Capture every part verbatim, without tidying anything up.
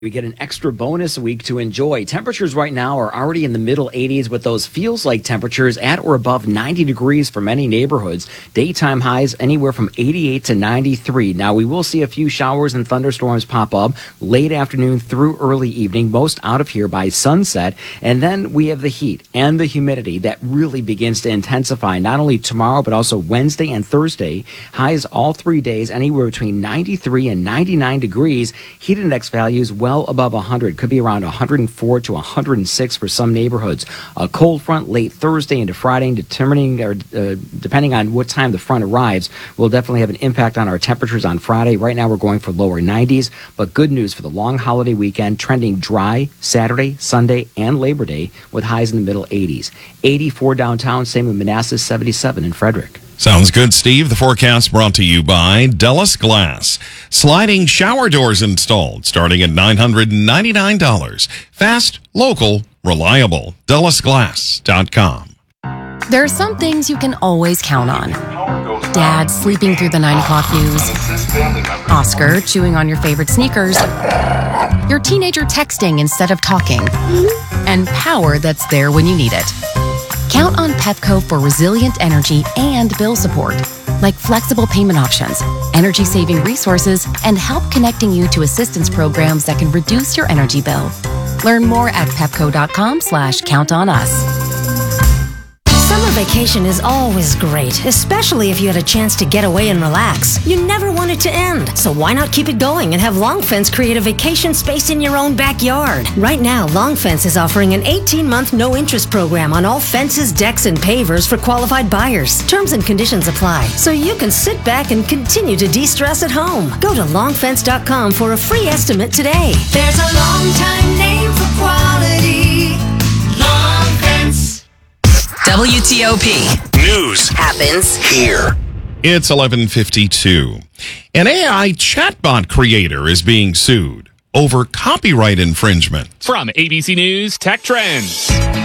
We get an extra bonus week to enjoy. Temperatures right now are already in the middle eighties with those feels like temperatures at or above ninety degrees for many neighborhoods. Daytime highs anywhere from eighty-eight to ninety-three. Now, we will see a few showers and thunderstorms pop up late afternoon through early evening, most out of here by sunset. And then we have the heat and the humidity that really begins to intensify not only tomorrow, but also Wednesday and Thursday. Highs all three days anywhere between ninety-three and ninety-nine degrees. Heat index values well above one hundred, could be around one hundred four to one hundred six for some neighborhoods. A cold front late Thursday into Friday, determining or uh, depending on what time the front arrives, will definitely have an impact on our temperatures on Friday. Right now we're going for lower nineties, but good news for the long holiday weekend, trending dry Saturday, Sunday, and Labor Day with highs in the middle eighties. eighty-four downtown, same in Manassas, seventy-seven in Frederick. Sounds good, Steve. The forecast brought to you by Dellis Glass. Sliding shower doors installed starting at nine hundred ninety-nine dollars. Fast, local, reliable. Dellis Glass dot com. There are some things you can always count on. Dad sleeping through the nine o'clock news. Oscar chewing on your favorite sneakers. Your teenager texting instead of talking. And power that's there when you need it. Count on Pepco for resilient energy and bill support, like flexible payment options, energy-saving resources, and help connecting you to assistance programs that can reduce your energy bill. Learn more at pepco.com slash count on us. Summer vacation is always great, especially if you had a chance to get away and relax. You never want it to end, so why not keep it going and have Long Fence create a vacation space in your own backyard? Right now, Long Fence is offering an eighteen-month no-interest program on all fences, decks, and pavers for qualified buyers. Terms and conditions apply, so you can sit back and continue to de-stress at home. Go to long fence dot com for a free estimate today. There's a long-time name for quality. Long Fence. W T O P. News happens here. It's eleven fifty-two. An A I chatbot creator is being sued over copyright infringement. From A B C News Tech Trends.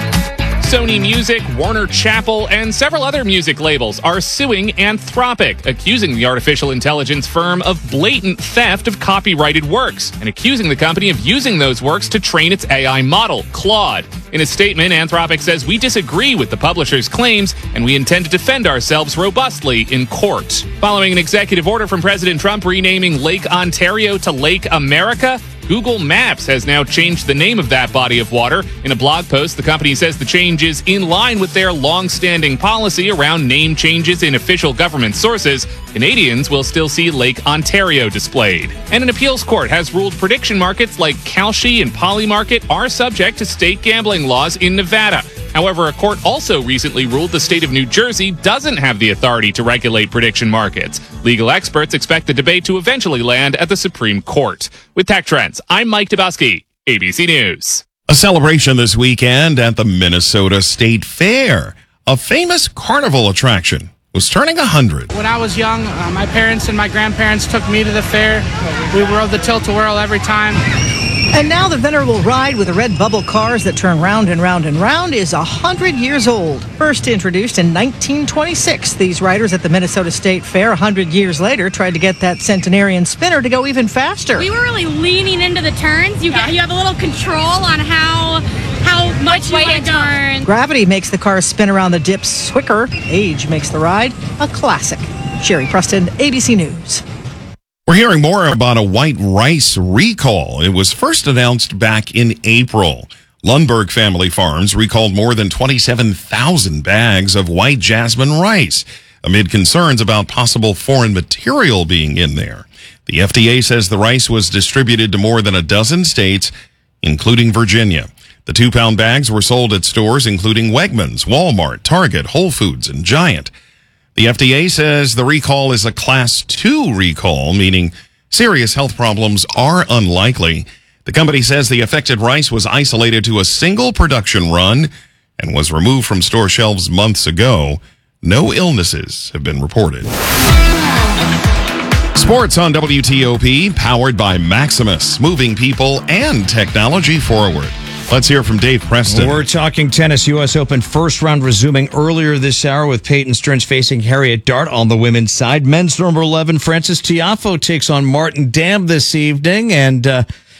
Sony Music, Warner Chappell, and several other music labels are suing Anthropic, accusing the artificial intelligence firm of blatant theft of copyrighted works, and accusing the company of using those works to train its A I model, Claude. In a statement, Anthropic says, "We disagree with the publisher's claims, and we intend to defend ourselves robustly in court." Following an executive order from President Trump renaming Lake Ontario to Lake America, Google Maps has now changed the name of that body of water. In a blog post, the company says the change is in line with their long-standing policy around name changes in official government sources. Canadians will still see Lake Ontario displayed. And an appeals court has ruled prediction markets like Kalshi and Polymarket are subject to state gambling laws in Nevada. However, a court also recently ruled the state of New Jersey doesn't have the authority to regulate prediction markets. Legal experts expect the debate to eventually land at the Supreme Court. With Tech Trends, I'm Mike Dubowski, A B C News. A celebration this weekend at the Minnesota State Fair. A famous carnival attraction was turning one hundred. When I was young, uh, my parents and my grandparents took me to the fair. We rode the tilt-a-whirl every time. And now the venerable ride with the red bubble cars that turn round and round and round is one hundred years old. First introduced in nineteen twenty-six, these riders at the Minnesota State Fair one hundred years later tried to get that centenarian spinner to go even faster. We were really leaning into the turns. You get, you have a little control on how how much way to turn. Gravity makes the cars spin around the dips quicker. Age makes the ride a classic. Sherry Preston, A B C News. We're hearing more about a white rice recall. It was first announced back in April. Lundberg Family Farms recalled more than twenty-seven thousand bags of white jasmine rice amid concerns about possible foreign material being in there. The F D A says the rice was distributed to more than a dozen states, including Virginia. The two-pound bags were sold at stores including Wegmans, Walmart, Target, Whole Foods, and Giant. The F D A says the recall is a class two recall, meaning serious health problems are unlikely. The company says the affected rice was isolated to a single production run and was removed from store shelves months ago. No illnesses have been reported. Sports on W T O P, powered by Maximus, moving people and technology forward. Let's hear from Dave Preston. We're talking tennis. U S Open first round resuming earlier this hour with Peyton Stearns facing Harriet Dart on the women's side. Men's number eleven, Frances Tiafoe, takes on Martin Dam this evening. And uh,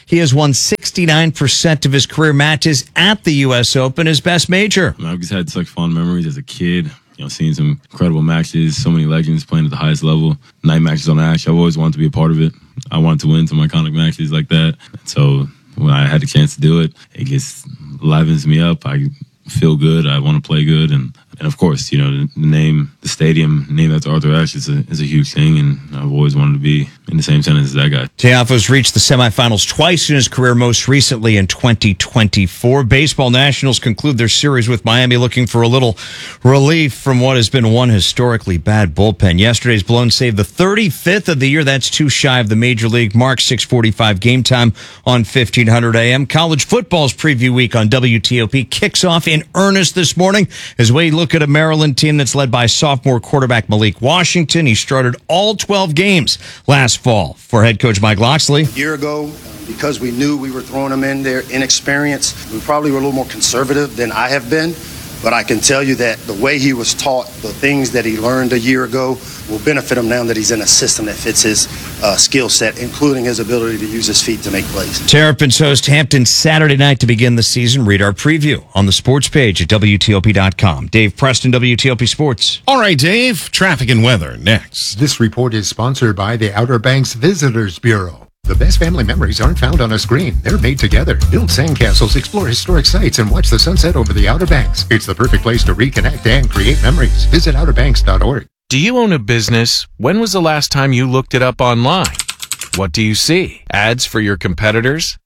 He has won sixty-nine percent of his career matches at the U S Open, his best major. I mean, I've just had such fond memories as a kid. You know, seeing some incredible matches, so many legends playing at the highest level, night matches on Ash. I've always wanted to be a part of it. I wanted to win some iconic matches like that. So when I had the chance to do it, it just livens me up. I feel good. I want to play good. And, and of course, you know, the, the name, the stadium, name after Arthur Ashe is a, is a huge thing. And I've always wanted to be in the same sentence as that guy. Teofo's reached the semifinals twice in his career, most recently in twenty twenty-four. Baseball Nationals conclude their series with Miami looking for a little relief from what has been one historically bad bullpen. Yesterday's blown save, the thirty-fifth of the year. That's too shy of the Major League mark. six forty-five game time on fifteen hundred A M. College football's preview week on W T O P kicks off in earnest this morning as we look at a Maryland team that's led by sophomore quarterback Malik Washington. He started all twelve games last fall for head coach Mike Loxley. A year ago, because we knew we were throwing them in there inexperienced, we probably were a little more conservative than I have been. But I can tell you that the way he was taught, the things that he learned a year ago, will benefit him now that he's in a system that fits his uh, skill set, including his ability to use his feet to make plays. Terrapins host Hampton Saturday night to begin the season. Read our preview on the sports page at W T O P dot com. Dave Preston, W T O P Sports. All right, Dave, traffic and weather next. This report is sponsored by the Outer Banks Visitors Bureau. The best family memories aren't found on a screen. They're made together. Build sandcastles, explore historic sites, and watch the sunset over the Outer Banks. It's the perfect place to reconnect and create memories. Visit outer banks dot org. Do you own a business? When was the last time you looked it up online? What do you see? Ads for your competitors?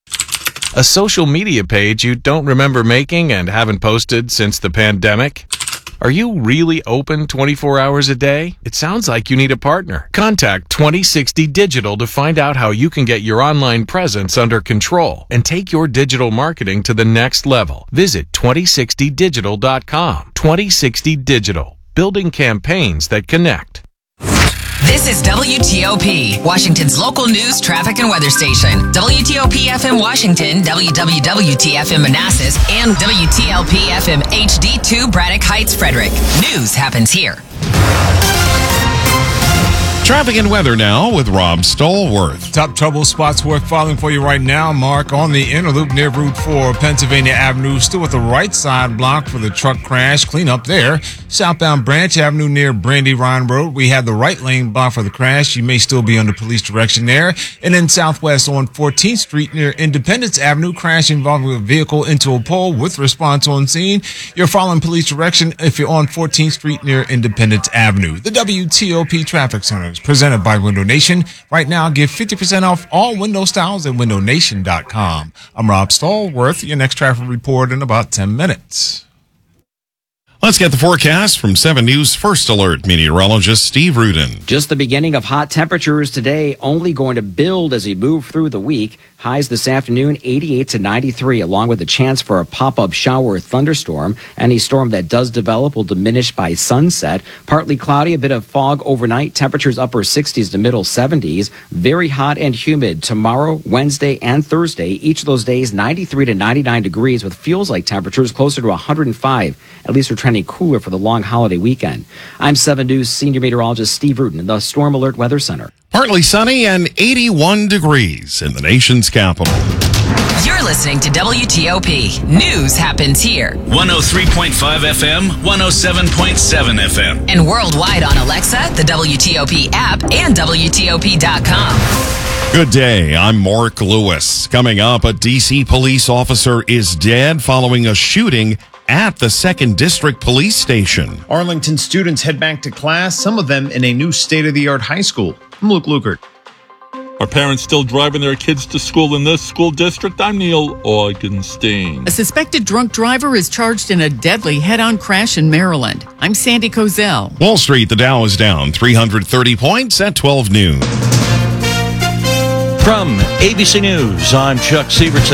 A social media page you don't remember making and haven't posted since the pandemic? Are you really open twenty-four hours a day? It sounds like you need a partner. Contact twenty sixty Digital to find out how you can get your online presence under control and take your digital marketing to the next level. Visit twenty sixty digital dot com. twenty sixty Digital, building campaigns that connect. This is W T O P, Washington's local news, traffic, and weather station. W T O P F M Washington, W W W T F M Manassas, and W T L P F M H D two Braddock Heights, Frederick. News happens here. Traffic and weather now with Rob Stallworth. Top trouble spots worth following for you right now. Mark on the inner loop near Route four, Pennsylvania Avenue, still with the right side blocked for the truck crash. Clean up there. Southbound Branch Avenue near Brandywine Road, we have the right lane blocked for the crash. You may still be under police direction there. And then southwest on fourteenth Street near Independence Avenue, crash involving a vehicle into a pole with response on scene. You're following police direction if you're on fourteenth Street near Independence Avenue. The W T O P Traffic Center is presented by Window Nation. Right now, get fifty percent off all window styles at window nation dot com. I'm Rob Stallworth, your next traffic report in about ten minutes. Let's get the forecast from seven News First Alert meteorologist Steve Rudin. Just the beginning of hot temperatures today, only going to build as we move through the week. Highs this afternoon, eighty-eight to ninety-three, along with a chance for a pop-up shower or thunderstorm. Any storm that does develop will diminish by sunset. Partly cloudy, a bit of fog overnight. Temperatures upper sixties to middle seventies. Very hot and humid tomorrow, Wednesday, and Thursday. Each of those days, ninety-three to ninety-nine degrees with feels like temperatures closer to one hundred five. At least we're trending cooler for the long holiday weekend. I'm seven News senior meteorologist Steve Rudin in the Storm Alert Weather Center. Partly sunny and eighty-one degrees in the nation's capital. You're listening to W T O P. News happens here. one oh three point five F M, one oh seven point seven F M. And worldwide on Alexa, the W T O P app, and W T O P dot com. Good day. I'm Mark Lewis. Coming up, a D C police officer is dead following a shooting at the second District Police Station. Arlington students head back to class, some of them in a new state-of-the-art high school. I'm Luke Lukert. Are parents still driving their kids to school in this school district? I'm Neil Augenstein. A suspected drunk driver is charged in a deadly head-on crash in Maryland. I'm Sandy Kozel. Wall Street, the Dow is down three hundred thirty points at twelve noon. From A B C News, I'm Chuck Severson.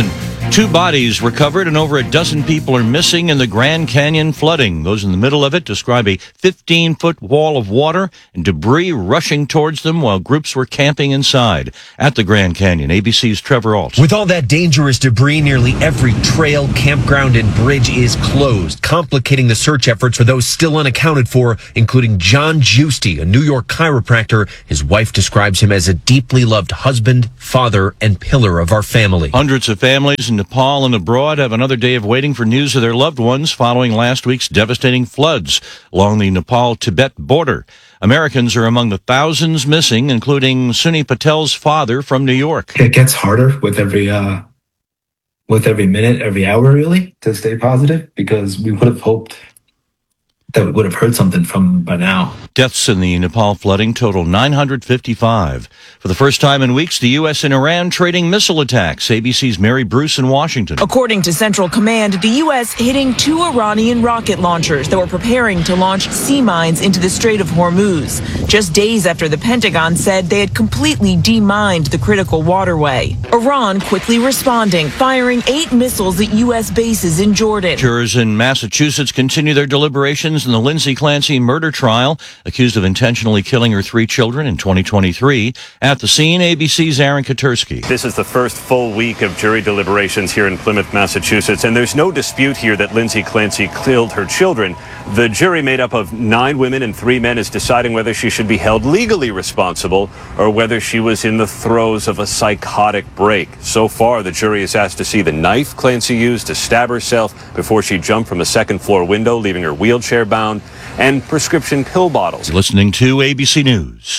Two bodies recovered and over a dozen people are missing in the Grand Canyon flooding. Those in the middle of it describe a fifteen-foot wall of water and debris rushing towards them while groups were camping inside at the Grand Canyon. A B C's Trevor Alt. With all that dangerous debris, nearly every trail, campground, and bridge is closed, complicating the search efforts for those still unaccounted for, including John Giusti, a New York chiropractor. His wife describes him as a deeply loved husband, father, and pillar of our family. Hundreds of families in Nepal and abroad have another day of waiting for news of their loved ones following last week's devastating floods along the Nepal-Tibet border. Americans are among the thousands missing, including Sunny Patel's father from New York. It gets harder with every uh, with every minute, every hour, really, to stay positive, because we would have hoped that we would have heard something from them by now. Deaths in the Nepal flooding total nine hundred fifty-five. For the first time in weeks, the U S and Iran trading missile attacks. A B C's Mary Bruce in Washington. According to Central Command, the U S hitting two Iranian rocket launchers that were preparing to launch sea mines into the Strait of Hormuz, just days after the Pentagon said they had completely demined the critical waterway. Iran quickly responding, firing eight missiles at U S bases in Jordan. Jurors in Massachusetts continue their deliberations in the Lindsay Clancy murder trial, accused of intentionally killing her three children in twenty twenty-three. At the scene, A B C's Aaron Katursky. This is the first full week of jury deliberations here in Plymouth, Massachusetts, and there's no dispute here that Lindsay Clancy killed her children. The jury, made up of nine women and three men, is deciding whether she should be held legally responsible or whether she was in the throes of a psychotic break. So far, the jury is asked to see the knife Clancy used to stab herself before she jumped from a second-floor window, leaving her wheelchair bound, and prescription pill bottles. Listening to A B C News.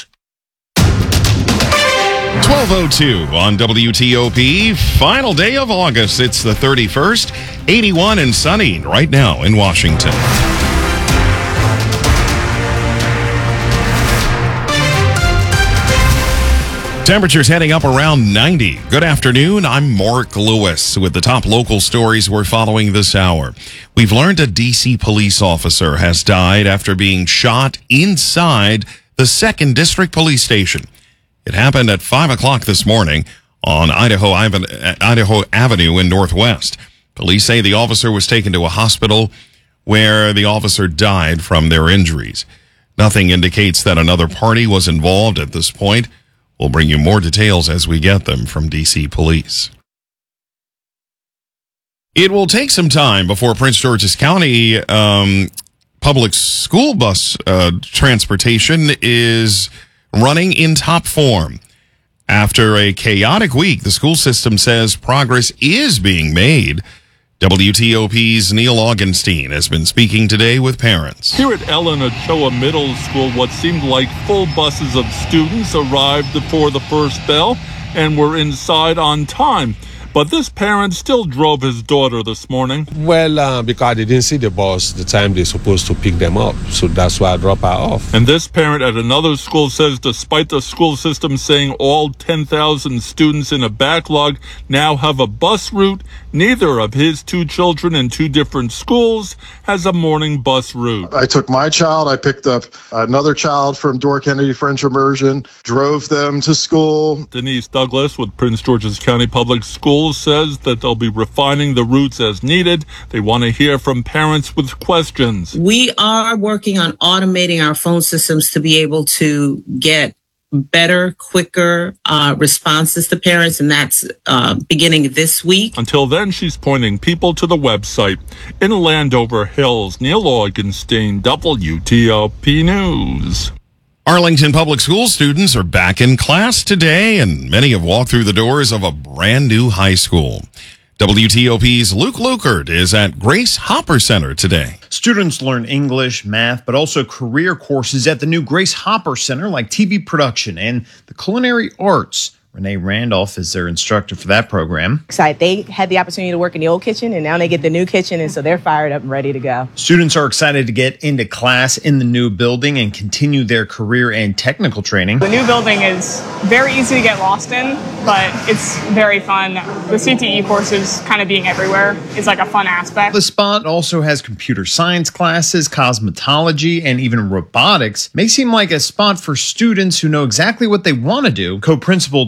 twelve oh two on W T O P. Final day of August. It's the thirty-first. eighty-one and sunny right now in Washington. Temperatures heading up around ninety. Good afternoon. I'm Mark Lewis with the top local stories we're following this hour. We've learned a D C police officer has died after being shot inside the second District Police Station. It happened at five o'clock this morning on Idaho, Idaho Avenue in Northwest. Police say the officer was taken to a hospital where the officer died from their injuries. Nothing indicates that another party was involved at this point. We'll bring you more details as we get them from D C Police. It will take some time before Prince George's County um, public school bus uh, transportation is running in top form. After a chaotic week, the school system says progress is being made. W T O P's Neil Augenstein has been speaking today with parents. Here at Ellen Ochoa Middle School, what seemed like full buses of students arrived before the first bell and were inside on time. But this parent still drove his daughter this morning. Well, uh, because they didn't see the bus the time they're supposed to pick them up, so that's why I dropped her off. And this parent at another school says despite the school system saying all ten thousand students in a backlog now have a bus route, neither of his two children in two different schools has a morning bus route. I took my child, I picked up another child from Door Kennedy French Immersion, drove them to school. Denise Douglas with Prince George's County Public Schools says that they'll be refining the routes as needed. They want to hear from parents with questions. We are working on automating our phone systems to be able to get better, quicker uh, responses to parents, and that's uh, beginning this week. Until then, she's pointing people to the website. In Landover Hills, Neil Augenstein, W T O P News. Arlington Public School students are back in class today, and many have walked through the doors of a brand new high school. W T O P's Luke Lukert is at Grace Hopper Center today. Students learn English, math, but also career courses at the new Grace Hopper Center like T V production and the culinary arts. Renee Randolph is their instructor for that program. Excited. They had the opportunity to work in the old kitchen, and now they get the new kitchen, and so they're fired up and ready to go. Students are excited to get into class in the new building and continue their career and technical training. The new building is very easy to get lost in, but it's very fun. The C T E courses kind of being everywhere is like a fun aspect. The spot also has computer science classes, cosmetology, and even robotics. May seem like a spot for students who know exactly what they want to do. Co-principal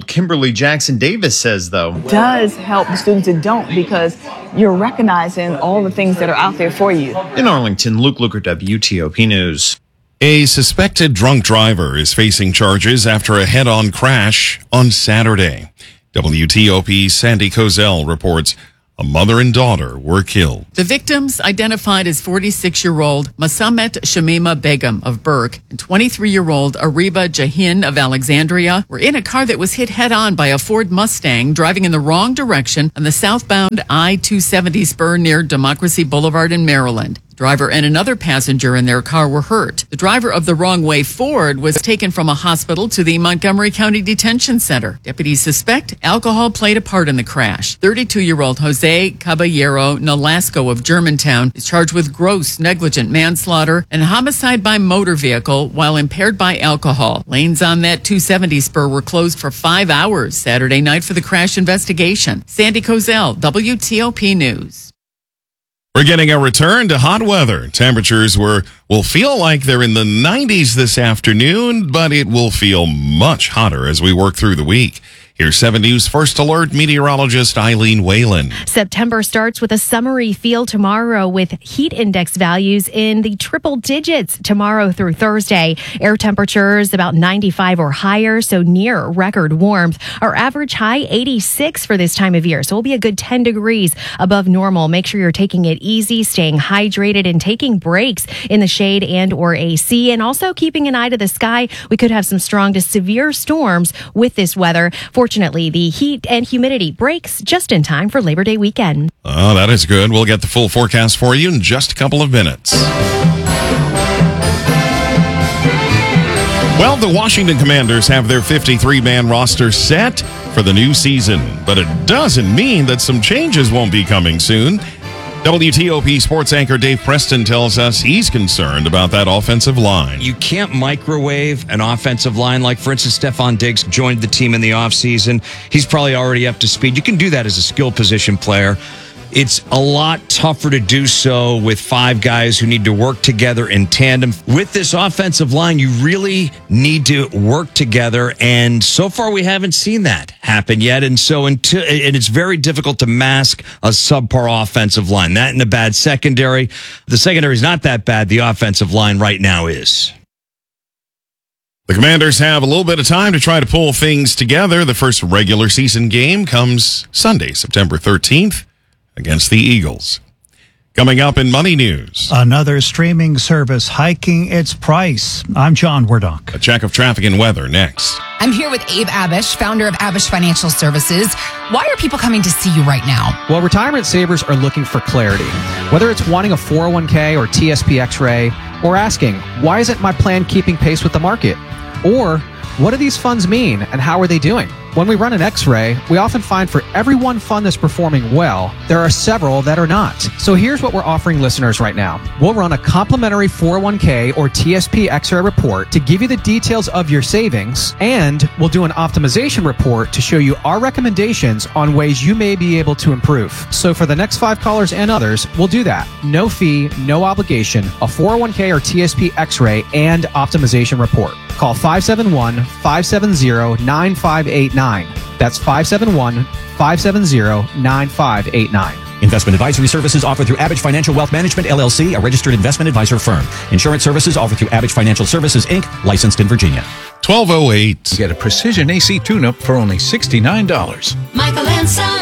Kimberly Jackson Davis says, though. Does help the students that don't, because you're recognizing all the things that are out there for you. In Arlington, Luke Luker, W T O P News. A suspected drunk driver is facing charges after a head-on crash on Saturday. W T O P's Sandy Kozel reports a mother and daughter were killed. The victims, identified as forty-six-year-old Masamet Shamima Begum of Burke and twenty-three-year-old Ariba Jahin of Alexandria, were in a car that was hit head-on by a Ford Mustang driving in the wrong direction on the southbound I two seventy spur near Democracy Boulevard in Maryland. The driver and another passenger in their car were hurt. The driver of the wrong-way Ford was taken from a hospital to the Montgomery County Detention Center. Deputies suspect alcohol played a part in the crash. thirty-two-year-old Jose Caballero Nolasco of Germantown is charged with gross negligent manslaughter and homicide by motor vehicle while impaired by alcohol. Lanes on that two seventy spur were closed for five hours Saturday night for the crash investigation. Sandy Kozel, W T O P News. We're getting a return to hot weather. Temperatures were, will feel like they're in the nineties this afternoon, but it will feel much hotter as we work through the week. Here's seven News First Alert meteorologist Eileen Whalen. September starts with a summery feel tomorrow with heat index values in the triple digits tomorrow through Thursday. Air temperatures about ninety-five or higher, so near record warmth. Our average high eighty-six for this time of year, so we'll be a good ten degrees above normal. Make sure you're taking it easy, staying hydrated, and taking breaks in the shade and or A C, and also keeping an eye to the sky. We could have some strong to severe storms with this weather. Fortunately, the heat and humidity breaks just in time for Labor Day weekend. Oh, that is good. We'll get the full forecast for you in just a couple of minutes. Well, the Washington Commanders have their fifty-three man roster set for the new season, but it doesn't mean that some changes won't be coming soon. W T O P sports anchor Dave Preston tells us he's concerned about that offensive line. You can't microwave an offensive line. Like, for instance, Stephon Diggs joined the team in the offseason. He's probably already up to speed. You can do that as a skill position player. It's a lot tougher to do so with five guys who need to work together in tandem. With this offensive line, you really need to work together, and so far we haven't seen that happen yet. And so, until, and it's very difficult to mask a subpar offensive line. That and a bad secondary. The secondary is not that bad. The offensive line right now is. The Commanders have a little bit of time to try to pull things together. The first regular season game comes Sunday, September thirteenth. Against the Eagles. Coming up in Money News. Another streaming service hiking its price. I'm John Wardock. A check of traffic and weather next. I'm here with Abe Abish, founder of Abish Financial Services. Why are people coming to see you right now? Well, retirement savers are looking for clarity. Whether it's wanting a four oh one k or T S P X-ray, or asking, why isn't my plan keeping pace with the market? Or, what do these funds mean and how are they doing? When we run an X-ray, we often find for every one fund that's performing well, there are several that are not. So here's what we're offering listeners right now. We'll run a complimentary four oh one k or T S P X-ray report to give you the details of your savings, and we'll do an optimization report to show you our recommendations on ways you may be able to improve. So for the next five callers and others, we'll do that. No fee, no obligation, a four oh one k or T S P X-ray and optimization report. Call five seven one, five seven zero, nine five eight nine. That's five seven one, five seven zero, nine five eight nine. Investment advisory services offered through Abish Financial Wealth Management, L L C, a registered investment advisor firm. Insurance services offered through Abish Financial Services, Incorporated, licensed in Virginia. twelve oh eight. Get a precision A C tune-up for only sixty-nine dollars. Michael and Son.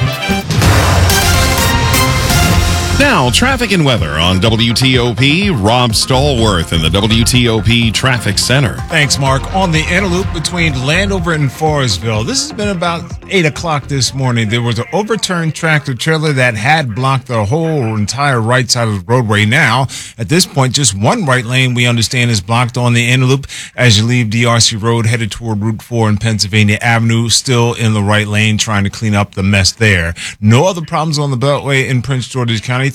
Now, traffic and weather on W T O P. Rob Stallworth in the W T O P Traffic Center. Thanks, Mark. On the inner loop between Landover and Forestville, this has been about eight o'clock this morning. There was an overturned tractor trailer that had blocked the whole entire right side of the roadway. Now, at this point, just one right lane, we understand, is blocked on the inner loop as you leave D R C Road headed toward Route four and Pennsylvania Avenue, still in the right lane, trying to clean up the mess there. No other problems on the Beltway in Prince George's County.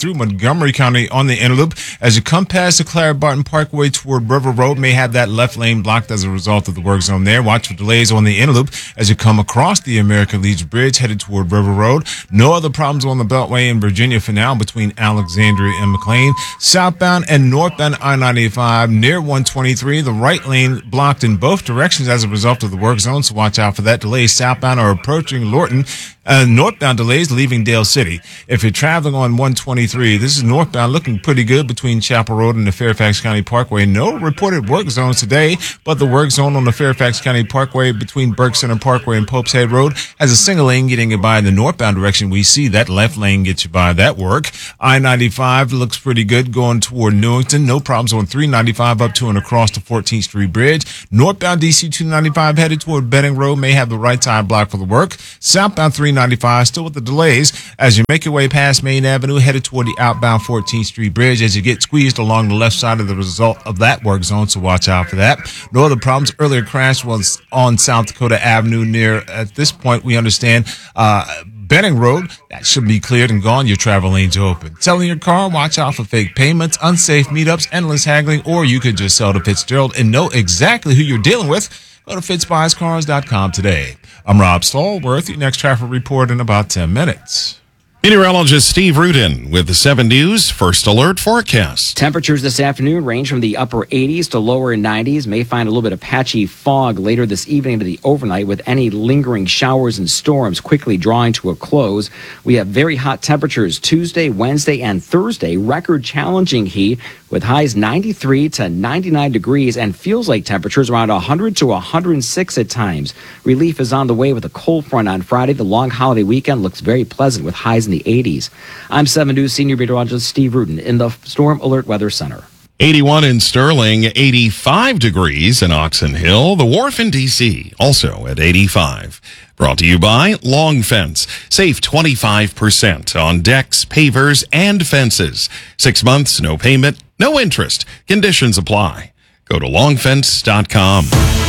through Montgomery County on the inner loop. As you come past the Clara Barton Parkway toward River Road, may have that left lane blocked as a result of the work zone there. Watch for delays on the inner loop as you come across the American Legion Bridge headed toward River Road. No other problems on the Beltway in Virginia for now between Alexandria and McLean. Southbound and northbound I ninety-five near one twenty-three, the right lane blocked in both directions as a result of the work zone, so watch out for that. Delays southbound are approaching Lorton. Uh, northbound delays leaving Dale City. If you're traveling on one twenty-three, this is northbound looking pretty good between Chapel Road and the Fairfax County Parkway. No reported work zones today, but the work zone on the Fairfax County Parkway between Burke Center Parkway and Pope's Head Road has a single lane getting you by in the northbound direction. We see that left lane gets you by that work. I ninety-five looks pretty good going toward Newington. No problems on three ninety-five up to and across the fourteenth Street Bridge. Northbound D C two ninety-five headed toward Benning Road may have the right side blocked for the work. Southbound three ninety-five still with the delays as you make your way past Main Avenue headed toward the outbound fourteenth Street Bridge as you get squeezed along the left side of the result of that work zone, so watch out for that. No other problems. Earlier crash was on South Dakota Avenue near, at this point we understand, uh Benning Road. That should be cleared and gone. Your travel lanes are open. Selling your car, watch out for fake payments, unsafe meetups, endless haggling, or you could just sell to Fitzgerald and know exactly who you're dealing with. Go to fitz buys cars dot com today. I'm Rob Stallworth. Your next traffic report in about ten minutes. Meteorologist Steve Rudin with the seven News First Alert Forecast. Temperatures this afternoon range from the upper eighties to lower nineties. May find a little bit of patchy fog later this evening into the overnight with any lingering showers and storms quickly drawing to a close. We have very hot temperatures Tuesday, Wednesday, and Thursday. Record challenging heat with highs ninety-three to ninety-nine degrees and feels like temperatures around one hundred to one hundred six at times. Relief is on the way with a cold front on Friday. The long holiday weekend looks very pleasant with highs in the eighties. I'm seven News Senior Meteorologist Steve Rudin in the Storm Alert Weather Center. eighty-one in Sterling, eighty-five degrees in Oxon Hill. The Wharf in D C also at eighty-five. Brought to you by Long Fence. Save twenty-five percent on decks, pavers, and fences. Six months, no payment, no interest. Conditions apply. Go to long fence dot com.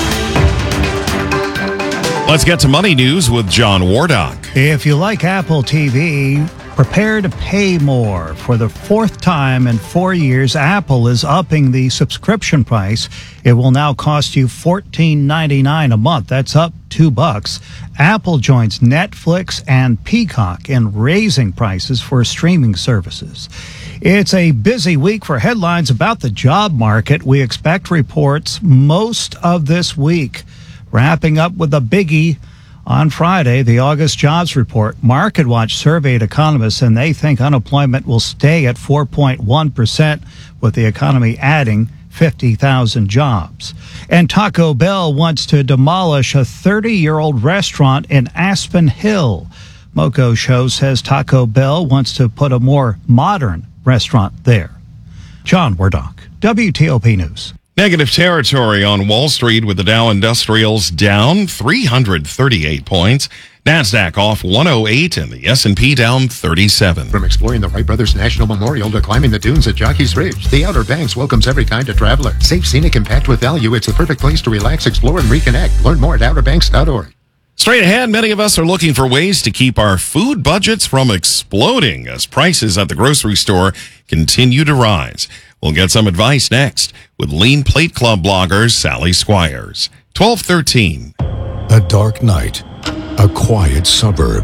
Let's get to money news with John Wardock. If you like Apple T V, prepare to pay more. For the fourth time in four years, Apple is upping the subscription price. It will now cost you fourteen ninety-nine a month. That's up two bucks. Apple joins Netflix and Peacock in raising prices for streaming services. It's a busy week for headlines about the job market. We expect reports most of this week. Wrapping up with a biggie on Friday, the August jobs report. MarketWatch surveyed economists, and they think unemployment will stay at four point one percent, with the economy adding fifty thousand jobs. And Taco Bell wants to demolish a thirty-year-old restaurant in Aspen Hill. Moco Show says Taco Bell wants to put a more modern restaurant there. John Wardock, W T O P News. Negative territory on Wall Street with the Dow Industrials down three hundred thirty-eight points. NASDAQ off one oh eight and the S and P down thirty-seven. From exploring the Wright Brothers National Memorial to climbing the dunes at Jockey's Ridge, the Outer Banks welcomes every kind of traveler. Safe, scenic, and packed with value, it's the perfect place to relax, explore, and reconnect. Learn more at outer banks dot org. Straight ahead, many of us are looking for ways to keep our food budgets from exploding as prices at the grocery store continue to rise. We'll get some advice next with Lean Plate Club blogger Sally Squires. twelve thirteen. A dark night, a quiet suburb.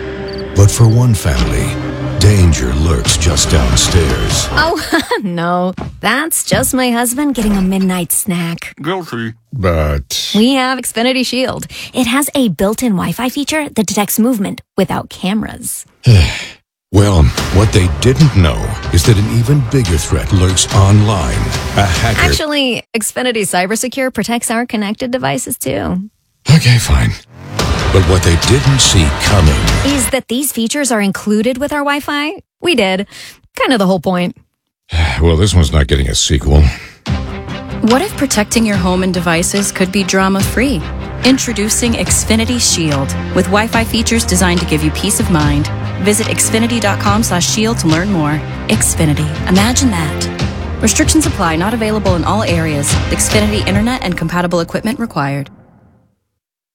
But for one family, danger lurks just downstairs. Oh, no. That's just my husband getting a midnight snack. Guilty. But We have Xfinity Shield. It has a built-in Wi-Fi feature that detects movement without cameras. well, what they didn't know is that an even bigger threat lurks online. A hacker. Actually, Xfinity CyberSecure protects our connected devices, too. Okay, fine. But what they didn't see coming is that these features are included with our Wi-Fi. We did. Kind of the whole point. Well, this one's not getting a sequel. What if protecting your home and devices could be drama-free? Introducing Xfinity Shield with Wi-Fi features designed to give you peace of mind. Visit xfinity dot com slash shield to learn more. Xfinity. Imagine that. Restrictions apply. Not available in all areas. Xfinity Internet and compatible equipment required.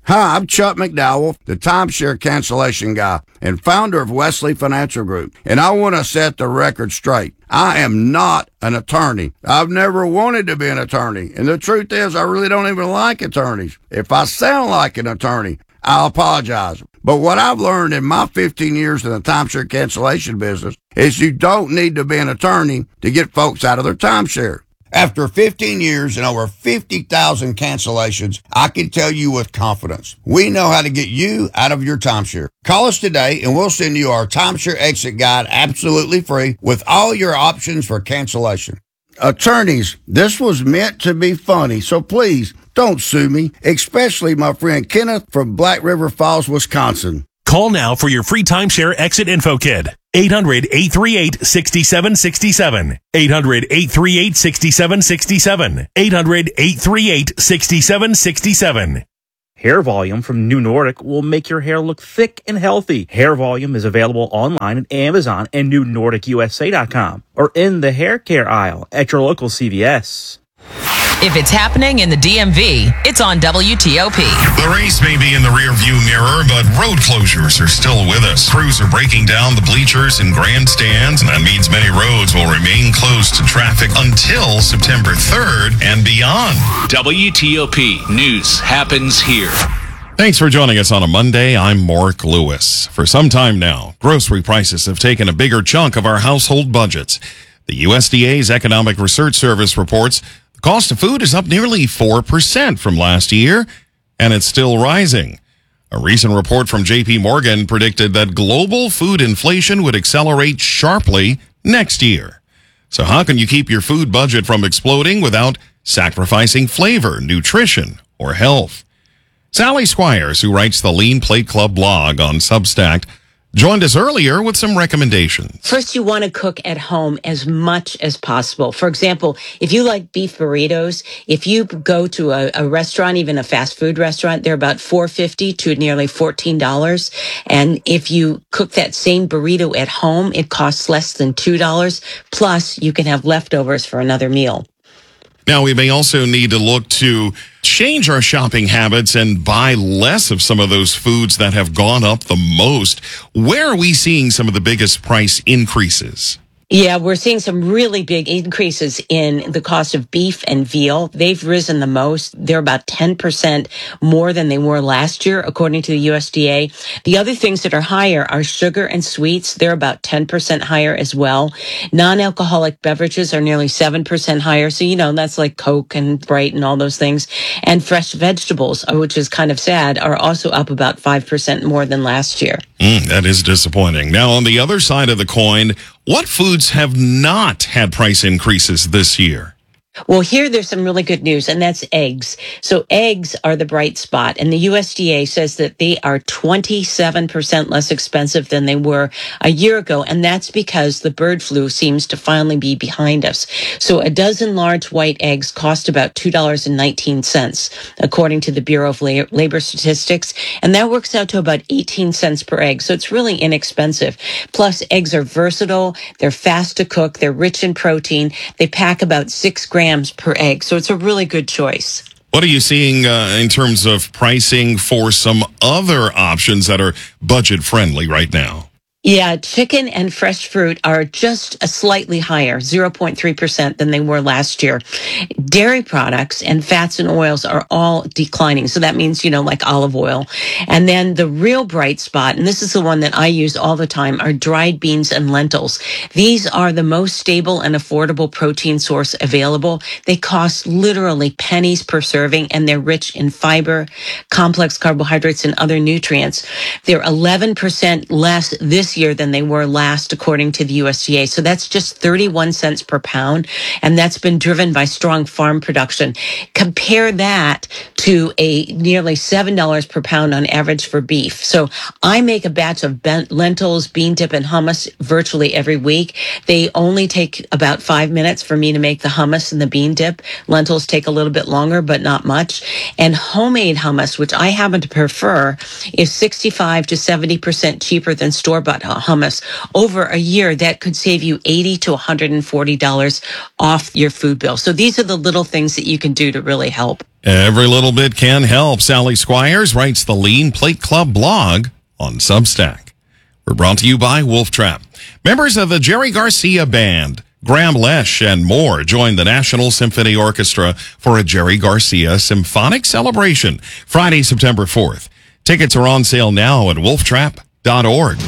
Hi, I'm Chuck McDowell, the timeshare cancellation guy and founder of Wesley Financial Group, and I want to set the record straight. I am not an attorney. I've never wanted to be an attorney, and the truth is I really don't even like attorneys. If I sound like an attorney, I'll apologize. But what I've learned in my fifteen years in the timeshare cancellation business is you don't need to be an attorney to get folks out of their timeshare. After fifteen years and over fifty thousand cancellations, I can tell you with confidence, we know how to get you out of your timeshare. Call us today and we'll send you our timeshare exit guide absolutely free with all your options for cancellation. Attorneys, this was meant to be funny, so please don't sue me, especially my friend Kenneth from Black River Falls, Wisconsin. Call now for your free timeshare exit info kit. eight hundred, eight three eight, six seven six seven. eight hundred, eight three eight, six seven six seven. eight hundred, eight three eight, six seven six seven. Hair Volume from New Nordic will make your hair look thick and healthy. Hair Volume is available online at Amazon and new nordic u s a dot com or in the hair care aisle at your local C V S. If it's happening in the D M V, it's on W T O P. The race may be in the rearview mirror, but road closures are still with us. Crews are breaking down the bleachers and grandstands, and that means many roads will remain closed to traffic until September third and beyond. W T O P News happens here. Thanks for joining us on a Monday. I'm Mark Lewis. For some time now, grocery prices have taken a bigger chunk of our household budgets. The U S D A's Economic Research Service reports the cost of food is up nearly four percent from last year, and it's still rising. A recent report from J P Morgan predicted that global food inflation would accelerate sharply next year. So how can you keep your food budget from exploding without sacrificing flavor, nutrition, or health? Sally Squires, who writes the Lean Plate Club blog on Substack, joined us earlier with some recommendations. First, you want to cook at home as much as possible. For example, if you like beef burritos, if you go to a, a restaurant, even a fast food restaurant, they're about four dollars and fifty cents to nearly fourteen dollars. And if you cook that same burrito at home, it costs less than two dollars. Plus, you can have leftovers for another meal. Now, we may also need to look to change our shopping habits and buy less of some of those foods that have gone up the most. Where are we seeing some of the biggest price increases? Yeah, we're seeing some really big increases in the cost of beef and veal. They've risen the most. They're about ten percent more than they were last year, according to the U S D A. The other things that are higher are sugar and sweets. They're about ten percent higher as well. Non-alcoholic beverages are nearly seven percent higher. So, you know, that's like Coke and Sprite and all those things. And fresh vegetables, which is kind of sad, are also up about five percent more than last year. Mm, that is disappointing. Now, on the other side of the coin, what foods have not had price increases this year? Well, here there's some really good news, and that's eggs. So eggs are the bright spot, and the U S D A says that they are twenty-seven percent less expensive than they were a year ago, and that's because the bird flu seems to finally be behind us. So a dozen large white eggs cost about two dollars and nineteen cents, according to the Bureau of Labor Statistics, and that works out to about eighteen cents per egg, so it's really inexpensive. Plus, eggs are versatile, they're fast to cook, they're rich in protein, they pack about six grams per egg, so it's a really good choice. What are you seeing uh, in terms of pricing for some other options that are budget friendly right now? Yeah, chicken and fresh fruit are just a slightly higher, zero point three percent than they were last year. Dairy products and fats and oils are all declining. So that means, you know, like olive oil. And then the real bright spot, and this is the one that I use all the time, are dried beans and lentils. These are the most stable and affordable protein source available. They cost literally pennies per serving, and they're rich in fiber, complex carbohydrates, and other nutrients. They're eleven percent less this year than they were last, according to the U S D A. So that's just thirty-one cents per pound, and that's been driven by strong farm production. Compare that to a nearly seven dollars per pound on average for beef. So I make a batch of lentils, bean dip, and hummus virtually every week. They only take about five minutes for me to make the hummus and the bean dip. Lentils take a little bit longer, but not much. And homemade hummus, which I happen to prefer, is sixty-five to seventy percent cheaper than store-bought hummus. Over a year, that could save you eighty to one hundred forty dollars off your food bill. So these are the little things that you can do to really help. Every little bit can help. Sally Squires writes the Lean Plate Club blog on Substack. We're brought to you by Wolf Trap. Members of the Jerry Garcia Band, Graham Lesh, and more join the National Symphony Orchestra for a Jerry Garcia Symphonic Celebration, Friday, September fourth. Tickets are on sale now at wolf trap dot org.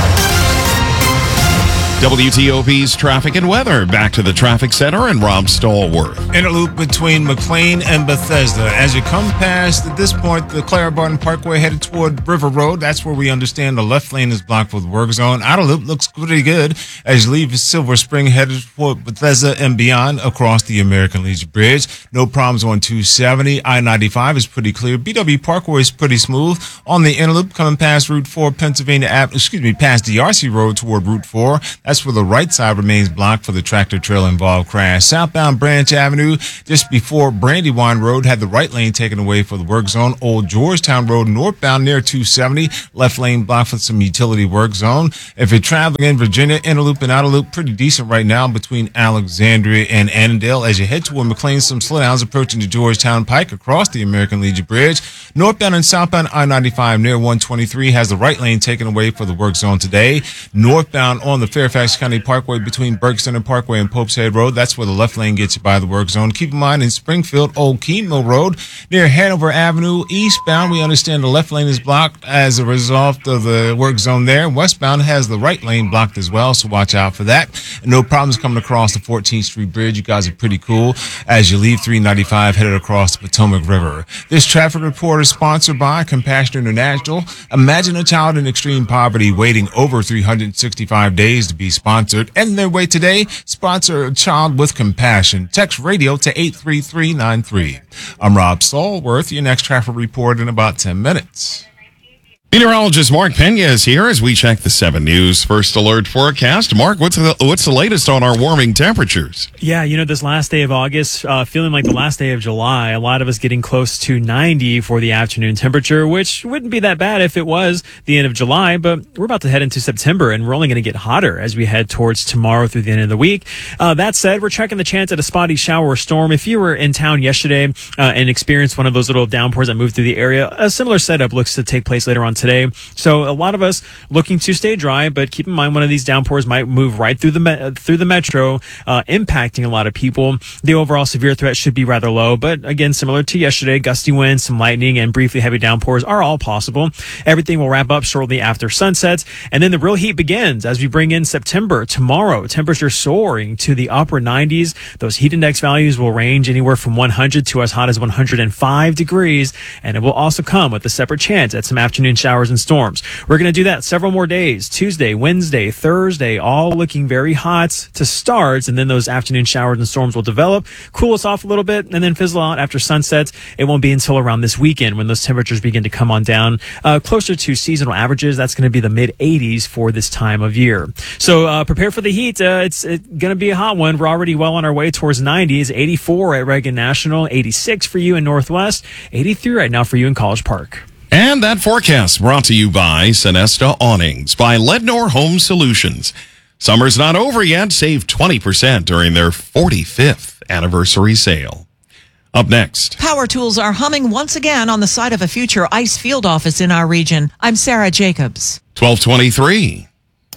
W T O P's traffic and weather. Back to the traffic center and Rob Stallworth. In a loop between McLean and Bethesda. As you come past, at this point, the Clara Barton Parkway headed toward River Road. That's where we understand the left lane is blocked with work zone. Outer loop looks pretty good as you leave Silver Spring headed toward Bethesda and beyond across the American Legion Bridge. No problems on two seventy. I ninety-five is pretty clear. B W Parkway is pretty smooth. On the inner loop coming past Route four, Pennsylvania Avenue, excuse me, past D R C Road toward Route four. That's where the right side remains blocked for the tractor trailer involved crash. Southbound Branch Avenue, just before Brandywine Road, had the right lane taken away for the work zone. Old Georgetown Road, northbound near two seventy, left lane blocked for some utility work zone. If you're traveling in Virginia, inner loop and outer loop, pretty decent right now between Alexandria and Annandale. As you head toward McLean, some slowdowns approaching the Georgetown Pike across the American Legion Bridge. Northbound and southbound I ninety-five near one twenty-three has the right lane taken away for the work zone today. Northbound on the Fairfax County Parkway between Burke Center Parkway and Pope's Head Road. That's where the left lane gets you by the work zone. Keep in mind in Springfield, Old Keene Mill Road near Hanover Avenue eastbound, we understand the left lane is blocked as a result of the work zone there. Westbound has the right lane blocked as well, so watch out for that. And no problems coming across the fourteenth Street Bridge. You guys are pretty cool as you leave three ninety-five headed across the Potomac River. This traffic report is sponsored by Compassion International. Imagine a child in extreme poverty waiting over three hundred sixty-five days to be sponsored. And their way today, sponsor a child with compassion. Text radio to eight three three nine three. I'm Rob Stallworth. Your next traffic report in about ten minutes. Meteorologist Mark Pena is here as we check the seven News First Alert forecast. Mark, what's the, what's the latest on our warming temperatures? Yeah, you know, this last day of August, uh, feeling like the last day of July, a lot of us getting close to ninety for the afternoon temperature, which wouldn't be that bad if it was the end of July, but we're about to head into September, and we're only going to get hotter as we head towards tomorrow through the end of the week. Uh, that said, we're checking the chance at a spotty shower or storm. If you were in town yesterday uh, and experienced one of those little downpours that moved through the area, a similar setup looks to take place later on today. So a lot of us looking to stay dry, but keep in mind one of these downpours might move right through the me- through the metro, uh, impacting a lot of people. The overall severe threat should be rather low, but again, similar to yesterday, gusty winds, some lightning, and briefly heavy downpours are all possible. Everything will wrap up shortly after sunset, and then the real heat begins as we bring in September. Tomorrow, temperatures soaring to the upper nineties. Those heat index values will range anywhere from one hundred to as hot as one hundred five degrees, and it will also come with a separate chance at some afternoon showers and storms. We're going to do that several more days. Tuesday, Wednesday, Thursday, all looking very hot to start, and then those afternoon showers and storms will develop, cool us off a little bit, and then fizzle out after sunset. It won't be until around this weekend when those temperatures begin to come on down uh, closer to seasonal averages. That's going to be the mid eighties for this time of year. So uh, prepare for the heat. Uh, it's it's going to be a hot one. We're already well on our way towards nineties. eighty-four at Reagan National, eighty-six for you in Northwest, eighty-three right now for you in College Park. And that forecast brought to you by Sonesta Awnings by Lednor Home Solutions. Summer's not over yet. Save twenty percent during their forty-fifth anniversary sale. Up next. Power tools are humming once again on the site of a future ICE field office in our region. I'm Sarah Jacobs. twelve twenty-three.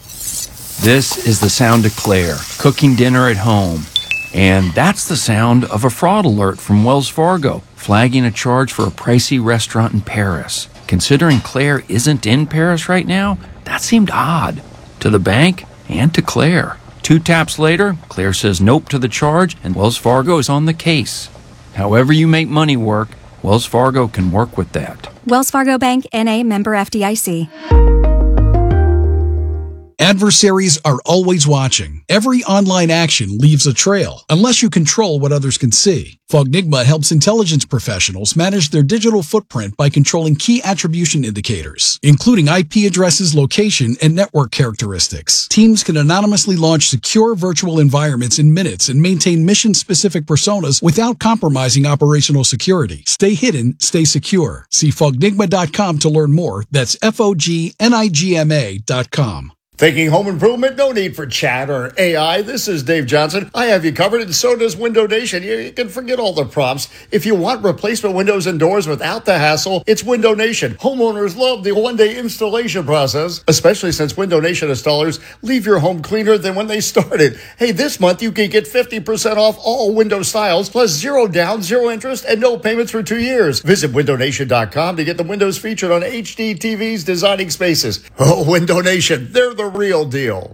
This is the sound of Claire, cooking dinner at home. And that's the sound of a fraud alert from Wells Fargo, flagging a charge for a pricey restaurant in Paris. Considering Claire isn't in Paris right now, that seemed odd. To the bank and to Claire. Two taps later, Claire says nope to the charge, and Wells Fargo is on the case. However you make money work, Wells Fargo can work with that. Wells Fargo Bank, N A, member F D I C. Adversaries are always watching. Every online action leaves a trail, unless you control what others can see. Fognigma helps intelligence professionals manage their digital footprint by controlling key attribution indicators, including I P addresses, location, and network characteristics. Teams can anonymously launch secure virtual environments in minutes and maintain mission-specific personas without compromising operational security. Stay hidden, stay secure. See fognigma dot com to learn more. That's F O G N I G M A dot com. Thinking home improvement? No need for chat or A I. This is Dave Johnson. I have you covered, and so does Window Nation. You, you can forget all the prompts. If you want replacement windows and doors without the hassle, it's Window Nation. Homeowners love the one-day installation process, especially since Window Nation installers leave your home cleaner than when they started. Hey, this month you can get fifty percent off all window styles, plus zero down, zero interest, and no payments for two years. Visit window nation dot com to get the windows featured on H D T V's Designing Spaces. Oh, Window Nation, they're the real deal.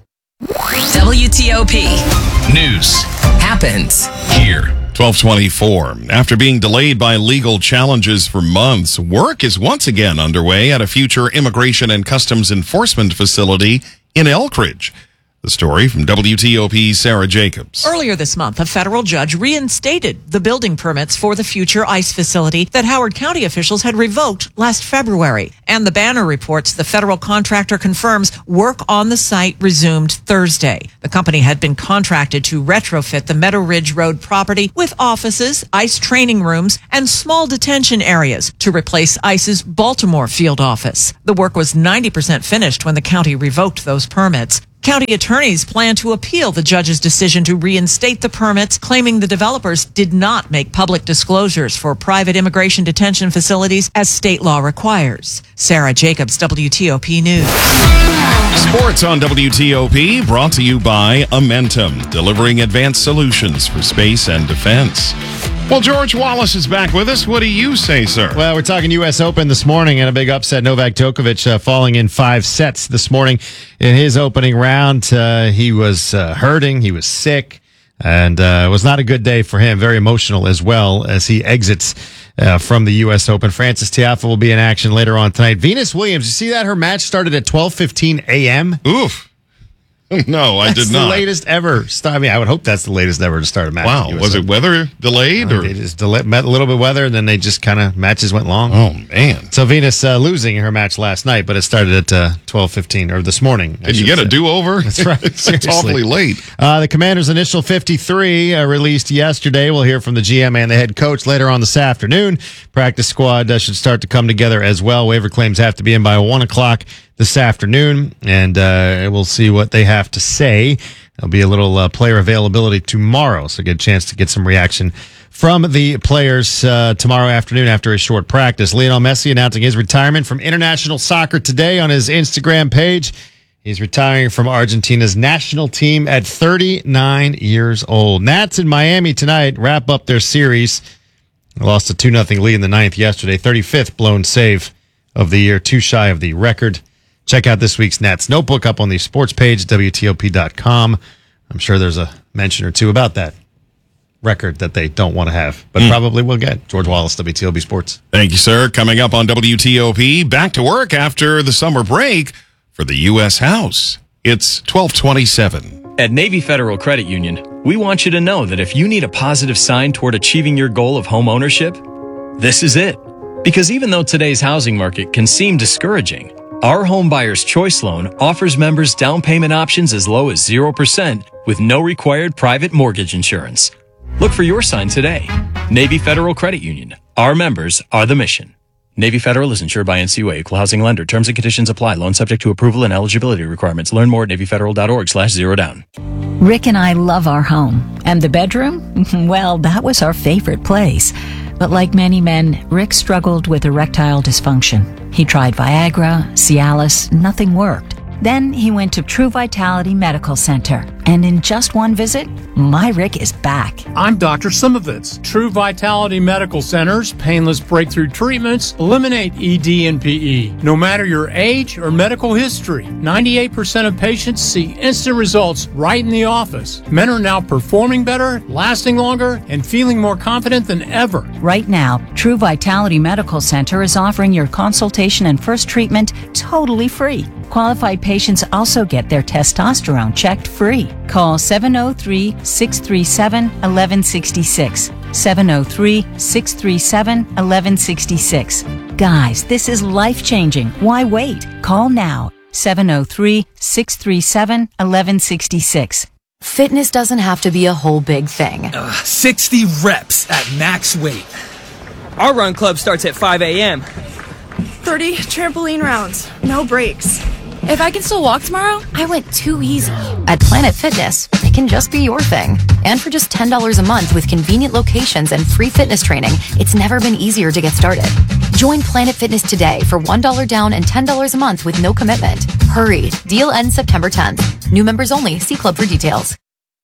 W T O P News happens here. twelve twenty-four. After being delayed by legal challenges for months, work is once again underway at a future Immigration and Customs Enforcement facility in Elkridge. The story from W T O P's Sarah Jacobs. Earlier this month, a federal judge reinstated the building permits for the future ICE facility that Howard County officials had revoked last February. And the Banner reports the federal contractor confirms work on the site resumed Thursday. The company had been contracted to retrofit the Meadow Ridge Road property with offices, ICE training rooms, and small detention areas to replace ICE's Baltimore field office. The work was ninety percent finished when the county revoked those permits. County attorneys plan to appeal the judge's decision to reinstate the permits, claiming the developers did not make public disclosures for private immigration detention facilities as state law requires. Sarah Jacobs, W T O P News. Sports on W T O P, brought to you by Amentum, delivering advanced solutions for space and defense. Well, George Wallace is back with us. What do you say, sir? Well, we're talking U S Open this morning and a big upset. Novak Djokovic uh, falling in five sets this morning in his opening round. Uh, he was uh, hurting. He was sick. And uh, it was not a good day for him. Very emotional as well as he exits uh, from the U S Open. Frances Tiafoe will be in action later on tonight. Venus Williams, you see that? Her match started at twelve fifteen a.m. Oof. No, I that's did not. the latest ever. Start, I mean, I would hope that's the latest ever to start a match. Wow. Was it weather delayed? Uh, or They just delayed, met a little bit weather, and then they just kind of, matches went long. Oh, man. So Venus uh, losing her match last night, but it started at uh, twelve fifteen, or this morning. Did you get say. a do-over? That's right. It's awfully late. Uh, the Commanders' initial fifty-three uh, released yesterday. We'll hear from the G M and the head coach later on this afternoon. Practice squad uh, should start to come together as well. Waiver claims have to be in by one o'clock this afternoon, and uh, we'll see what they have to say. There'll be a little uh, player availability tomorrow, so get a chance to get some reaction from the players uh, tomorrow afternoon after a short practice. Lionel Messi announcing his retirement from international soccer today on his Instagram page. He's retiring from Argentina's national team at thirty-nine years old. Nats in Miami tonight wrap up their series. They lost a two nothing lead in the ninth yesterday. thirty-fifth blown save of the year, too shy of the record. Check out this week's Nats Notebook up on the sports page, W T O P dot com. I'm sure there's a mention or two about that record that they don't want to have, but mm. probably will get. George Wallace, W T O P Sports. Thank you, sir. Coming up on W T O P, back to work after the summer break for the U S House. It's twelve twenty-seven. At Navy Federal Credit Union, we want you to know that if you need a positive sign toward achieving your goal of home ownership, this is it. Because even though today's housing market can seem discouraging, our Home Buyer's Choice Loan offers members down payment options as low as zero percent with no required private mortgage insurance. Look for your sign today. Navy Federal Credit Union. Our members are the mission. Navy Federal is insured by N C U A, Equal Housing Lender. Terms and conditions apply. Loan subject to approval and eligibility requirements. Learn more at navy federal dot org slash zero down. Rick and I love our home. And the bedroom? Well, that was our favorite place. But like many men, Rick struggled with erectile dysfunction. He tried Viagra, Cialis, nothing worked. Then he went to True Vitality Medical Center. And in just one visit, my Rick is back. I'm Doctor Simovitz. True Vitality Medical Center's painless breakthrough treatments eliminate E D and P E. No matter your age or medical history, ninety-eight percent of patients see instant results right in the office. Men are now performing better, lasting longer, and feeling more confident than ever. Right now, True Vitality Medical Center is offering your consultation and first treatment totally free. Qualified patients also get their testosterone checked free. Call seven oh three, six three seven, one one six six. seven oh three, six three seven, one one six six. Guys, this is life-changing. Why wait? Call now. seven oh three, six three seven, one one six six. Fitness doesn't have to be a whole big thing. Uh, sixty reps at max weight. Our run club starts at five a.m. thirty trampoline rounds. No breaks. If I can still walk tomorrow, I went too easy. At Planet Fitness, it can just be your thing. And for just ten dollars a month with convenient locations and free fitness training, it's never been easier to get started. Join Planet Fitness today for one dollar down and ten dollars a month with no commitment. Hurry. Deal ends September tenth. New members only. See club for details.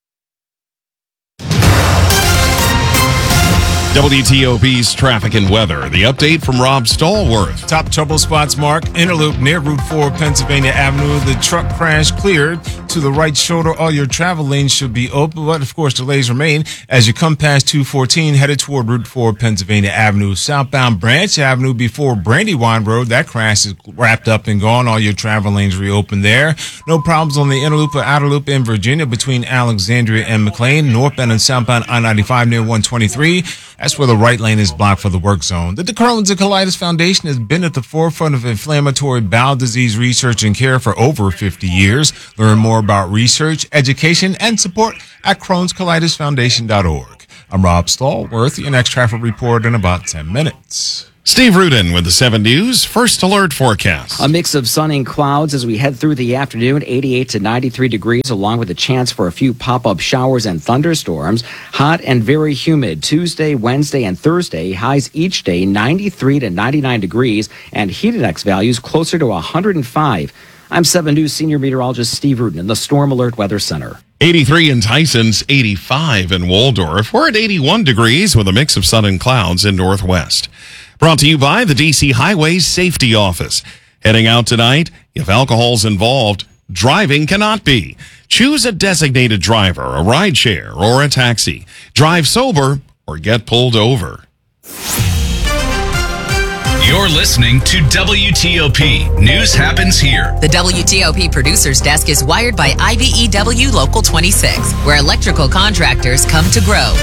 W T O P's traffic and weather. The update from Rob Stallworth. Top trouble spots, Mark. Interloop near Route four, Pennsylvania Avenue. The truck crash cleared. To the right shoulder, all your travel lanes should be open, but of course delays remain as you come past two fourteen, headed toward Route four, Pennsylvania Avenue. Southbound Branch Avenue before Brandywine Road. That crash is wrapped up and gone. All your travel lanes reopened there. No problems on the Interloop or Outer Loop in Virginia between Alexandria and McLean. Northbound and southbound I ninety-five near one twenty-three. That's where the right lane is blocked for the work zone. The Crohn's and Colitis Foundation has been at the forefront of inflammatory bowel disease research and care for over fifty years. Learn more about research, education, and support at crohns colitis foundation dot org. I'm Rob Stallworth, your next traffic report in about ten minutes. Steve Rudin with the seven News First Alert Forecast. A mix of sun and clouds as we head through the afternoon, eighty-eight to ninety-three degrees, along with a chance for a few pop-up showers and thunderstorms. Hot and very humid Tuesday, Wednesday, and Thursday. Highs each day ninety-three to ninety-nine degrees, and heat index values closer to one hundred five. I'm seven News senior meteorologist Steve Rudin in the Storm Alert Weather Center. eighty-three in Tyson's, eighty-five in Waldorf. We're at eighty-one degrees with a mix of sun and clouds in Northwest. Brought to you by the D C Highways Safety Office. Heading out tonight, if alcohol's involved, driving cannot be. Choose a designated driver, a ride share, or a taxi. Drive sober or get pulled over. You're listening to W T O P. News happens here. The W T O P Producer's Desk is wired by I B E W Local twenty-six, where electrical contractors come to grow.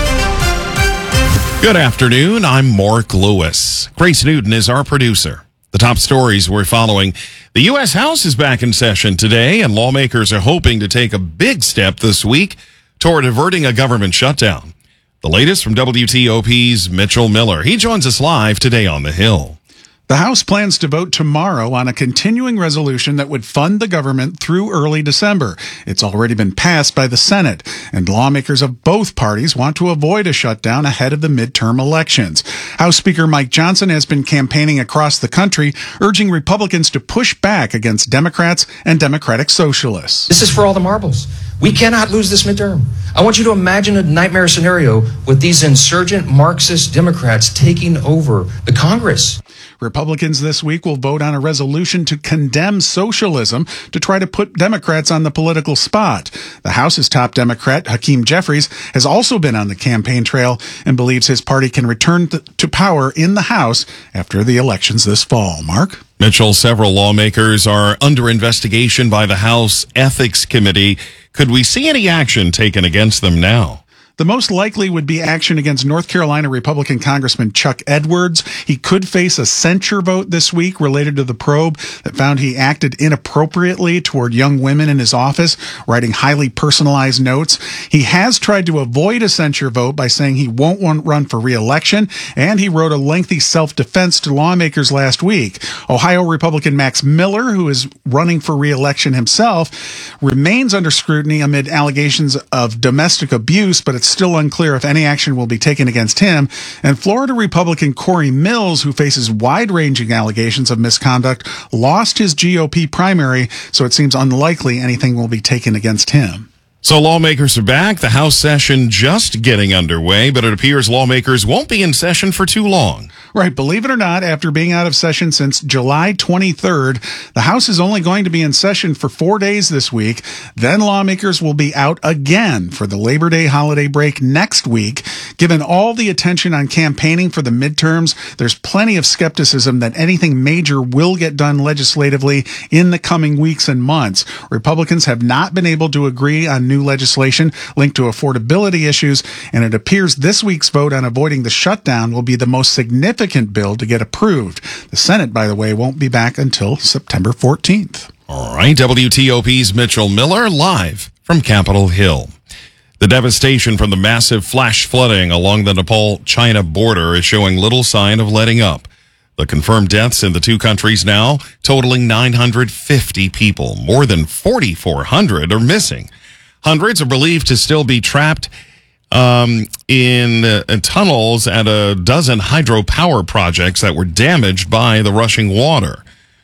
Good afternoon. I'm Mark Lewis. Grace Newton is our producer. The top stories we're following. The U S House is back in session today, and lawmakers are hoping to take a big step this week toward averting a government shutdown. The latest from W T O P's Mitchell Miller. He joins us live today on the Hill. The House plans to vote tomorrow on a continuing resolution that would fund the government through early December. It's already been passed by the Senate, and lawmakers of both parties want to avoid a shutdown ahead of the midterm elections. House Speaker Mike Johnson has been campaigning across the country, urging Republicans to push back against Democrats and Democratic Socialists. This is for all the marbles. We cannot lose this midterm. I want you to imagine a nightmare scenario with these insurgent Marxist Democrats taking over the Congress. Republicans this week will vote on a resolution to condemn socialism to try to put Democrats on the political spot. The House's top Democrat, Hakeem Jeffries, has also been on the campaign trail and believes his party can return to power in the House after the elections this fall. Mark? Mitchell, several lawmakers are under investigation by the House Ethics Committee. Could we see any action taken against them now? The most likely would be action against North Carolina Republican Congressman Chuck Edwards. He could face a censure vote this week related to the probe that found he acted inappropriately toward young women in his office, writing highly personalized notes. He has tried to avoid a censure vote by saying he won't want run for re-election, and he wrote a lengthy self-defense to lawmakers last week. Ohio Republican Max Miller, who is running for re-election himself, remains under scrutiny amid allegations of domestic abuse, but it's still unclear if any action will be taken against him. And Florida Republican Corey Mills, who faces wide-ranging allegations of misconduct, lost his G O P primary, so it seems unlikely anything will be taken against him. So lawmakers are back. The House session just getting underway, but it appears lawmakers won't be in session for too long. Right. Believe it or not, after being out of session since July twenty-third, the House is only going to be in session for four days this week. Then lawmakers will be out again for the Labor Day holiday break next week. Given all the attention on campaigning for the midterms, there's plenty of skepticism that anything major will get done legislatively in the coming weeks and months. Republicans have not been able to agree on new legislation linked to affordability issues, and it appears this week's vote on avoiding the shutdown will be the most significant bill to get approved. The Senate, by the way, won't be back until September fourteenth. All right, W T O P's Mitchell Miller live from Capitol Hill. The devastation from the massive flash flooding along the Nepal-China border is showing little sign of letting up. The confirmed deaths in the two countries now totaling nine hundred fifty people. More than forty-four hundred are missing. Hundreds are believed to still be trapped um, in, uh, in tunnels at a dozen hydropower projects that were damaged by the rushing water.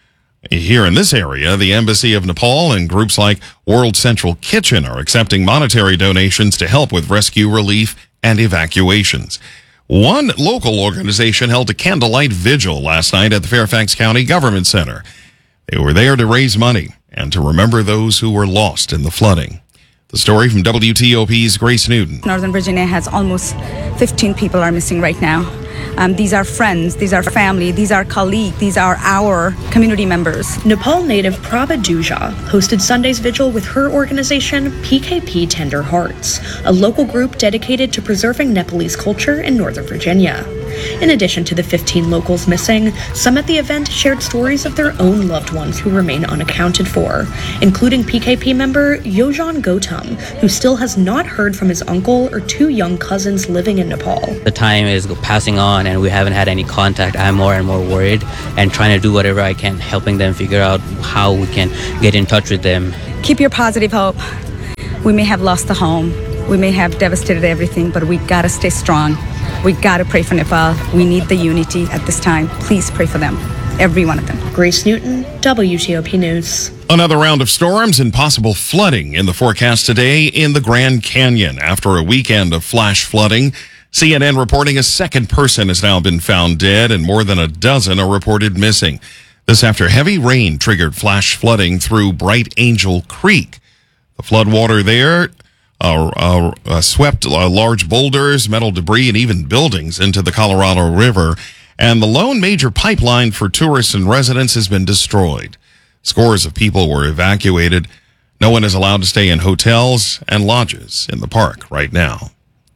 Here in this area, the Embassy of Nepal and groups like World Central Kitchen are accepting monetary donations to help with rescue, relief, and evacuations. One local organization held a candlelight vigil last night at the Fairfax County Government Center. They were there to raise money and to remember those who were lost in the flooding. The story from W T O P's Grace Newton. Northern Virginia has almost fifteen people are missing right now. Um, these are friends, these are family, these are colleagues, these are our community members. Nepal native Prabha Duja hosted Sunday's vigil with her organization P K P Tender Hearts, a local group dedicated to preserving Nepalese culture in Northern Virginia. In addition to the fifteen locals missing, some at the event shared stories of their own loved ones who remain unaccounted for, including P K P member Yojan Gautam, who still has not heard from his uncle or two young cousins living in Nepal. The time is passing on and we haven't had any contact. I'm more and more worried and trying to do whatever I can, helping them figure out how we can get in touch with them. Keep your positive hope. We may have lost the home, we may have devastated everything, but we gotta stay strong. We gotta pray for Nepal. We need the unity at this time. Please pray for them, every one of them. Grace Newton, W T O P News. Another round of storms and possible flooding in the forecast today in the Grand Canyon. After a weekend of flash flooding, C N N reporting a second person has now been found dead and more than a dozen are reported missing. This after heavy rain triggered flash flooding through Bright Angel Creek. The floodwater there uh, uh, uh, swept uh, large boulders, metal debris, and even buildings into the Colorado River. And the lone major pipeline for tourists and residents has been destroyed. Scores of people were evacuated. No one is allowed to stay in hotels and lodges in the park right now.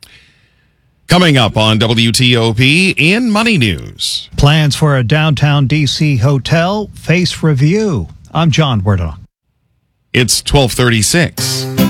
Coming up on W T O P in Money News. Plans for a downtown D C hotel face review. I'm John Werdock. It's twelve thirty-six.